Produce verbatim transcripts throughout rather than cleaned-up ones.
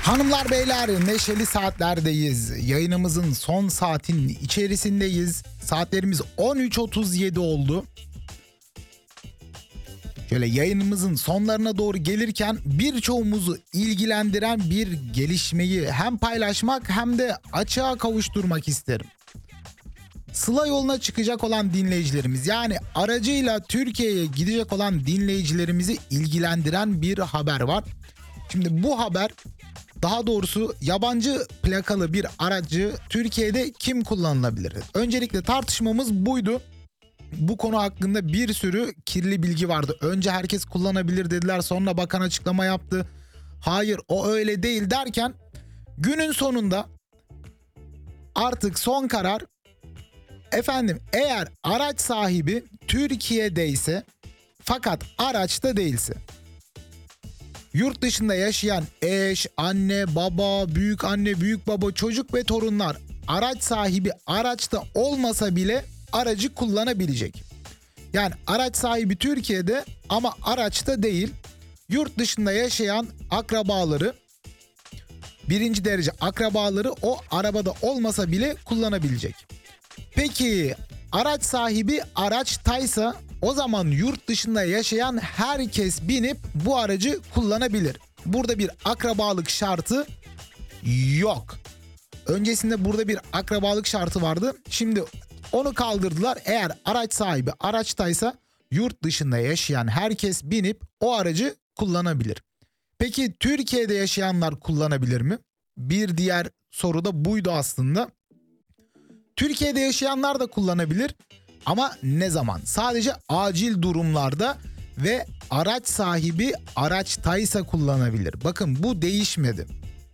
Hanımlar beyler, neşeli saatlerdeyiz. Yayınımızın son saatin içerisindeyiz. Saatlerimiz on üç otuz yedi oldu. Şöyle yayınımızın sonlarına doğru gelirken birçoğumuzu ilgilendiren bir gelişmeyi hem paylaşmak hem de açığa kavuşturmak isterim. Sıla yoluna çıkacak olan dinleyicilerimiz, yani aracıyla Türkiye'ye gidecek olan dinleyicilerimizi ilgilendiren bir haber var. Şimdi bu haber, daha doğrusu yabancı plakalı bir aracı Türkiye'de kim kullanılabilir? Öncelikle tartışmamız buydu. Bu konu hakkında bir sürü kirli bilgi vardı. Önce herkes kullanabilir dediler, sonra bakan açıklama yaptı. Hayır, o öyle değil derken günün sonunda artık son karar, efendim eğer araç sahibi Türkiye'deyse fakat araçta değilse, yurt dışında yaşayan eş, anne, baba, büyük anne, büyük baba, çocuk ve torunlar araç sahibi araçta olmasa bile aracı kullanabilecek. Yani araç sahibi Türkiye'de ama araçta değil, yurt dışında yaşayan akrabaları, birinci derece akrabaları o arabada olmasa bile kullanabilecek. Peki araç sahibi araçtaysa o zaman yurt dışında yaşayan herkes binip bu aracı kullanabilir. Burada bir akrabalık şartı yok. Öncesinde burada bir akrabalık şartı vardı. Şimdi onu kaldırdılar. Eğer araç sahibi araçtaysa yurt dışında yaşayan herkes binip o aracı kullanabilir. Peki Türkiye'de yaşayanlar kullanabilir mi? Bir diğer soru da buydu aslında. Türkiye'de yaşayanlar da kullanabilir ama ne zaman? Sadece acil durumlarda ve araç sahibi araçtaysa kullanabilir. Bakın, bu değişmedi.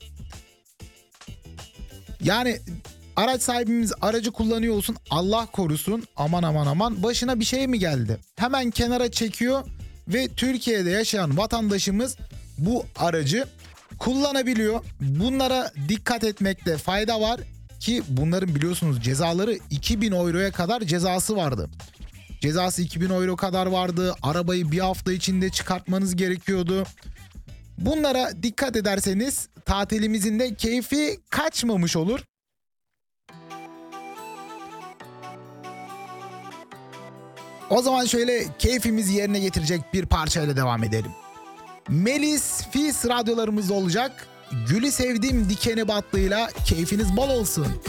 Yani araç sahibimiz aracı kullanıyor olsun, Allah korusun, aman aman aman, başına bir şey mi geldi? Hemen kenara çekiyor ve Türkiye'de yaşayan vatandaşımız bu aracı kullanabiliyor. Bunlara dikkat etmekte fayda var ki bunların biliyorsunuz cezaları iki bin euroya kadar cezası vardı. Cezası iki bin euro kadar vardı. Arabayı bir hafta içinde çıkartmanız gerekiyordu. Bunlara dikkat ederseniz tatilimizin de keyfi kaçmamış olur. O zaman şöyle keyfimizi yerine getirecek bir parçayla devam edelim. Melis Fis radyolarımızda olacak. Gülü sevdim dikeni battığıyla keyfiniz bol olsun.